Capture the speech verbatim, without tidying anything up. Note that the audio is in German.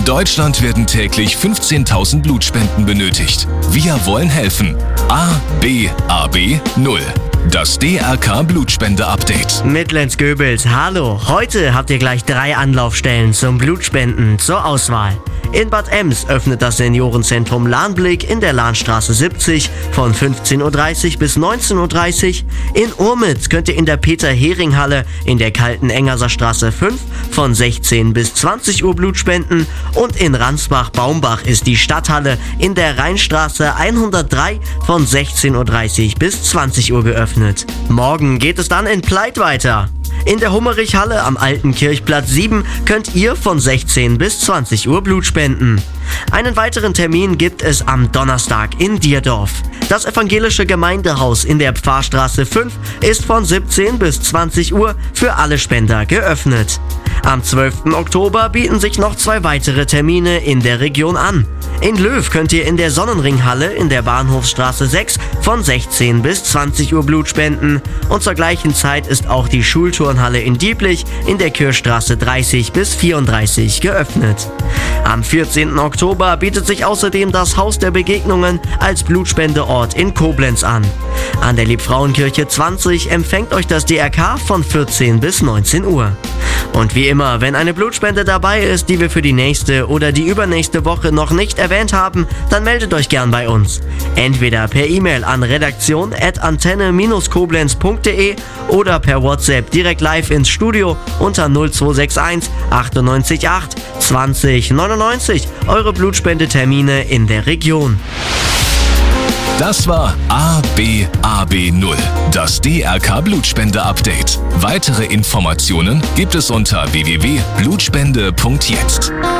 Deutschland werden täglich fünfzehntausend Blutspenden benötigt. Wir wollen helfen. A B A B null. Das D R K Blutspende-Update. Mit Lenz Goebels. Hallo. Heute habt ihr gleich drei Anlaufstellen zum Blutspenden zur Auswahl. In Bad Ems öffnet das Seniorenzentrum Lahnblick in der Lahnstraße siebzig von fünfzehn Uhr dreißig bis neunzehn Uhr dreißig. In Urmitz könnt ihr in der Peter-Hering-Halle in der Kalten Engerser Straße fünf von sechzehn bis zwanzig Uhr Blut spenden. Und in Ransbach-Baumbach ist die Stadthalle in der Rheinstraße hundertdrei von sechzehn Uhr dreißig bis zwanzig Uhr geöffnet. Morgen geht es dann in Pleit weiter. In der Hummerich-Halle am Alten Kirchplatz sieben könnt ihr von sechzehn bis zwanzig Uhr Blut spenden. Einen weiteren Termin gibt es am Donnerstag in Dierdorf. Das evangelische Gemeindehaus in der Pfarrstraße fünf ist von siebzehn bis zwanzig Uhr für alle Spender geöffnet. Am zwölften Oktober bieten sich noch zwei weitere Termine in der Region an. In Löw könnt ihr in der Sonnenringhalle in der Bahnhofsstraße sechs von sechzehn bis zwanzig Uhr Blut spenden. Und zur gleichen Zeit ist auch die Schulturnhalle in Dieblich in der Kirchstraße dreißig bis vierunddreißig geöffnet. Am vierzehnten Oktober bietet sich außerdem das Haus der Begegnungen als Blutspendeort in Koblenz an. An der Liebfrauenkirche zwanzig empfängt euch das D R K von vierzehn bis neunzehn Uhr. Und wie immer, wenn eine Blutspende dabei ist, die wir für die nächste oder die übernächste Woche noch nicht erwähnt haben, dann meldet euch gern bei uns. Entweder per E-Mail an redaktion at antenne Bindestrich koblenz punkt de oder per WhatsApp direkt live ins Studio unter null zwei sechs eins achtundneunzig acht zwanzig neunundneunzig. Eure Blutspendetermine in der Region. Das war A B A B null, das D R K Blutspende-Update. Weitere Informationen gibt es unter w w w punkt blutspende punkt jetzt.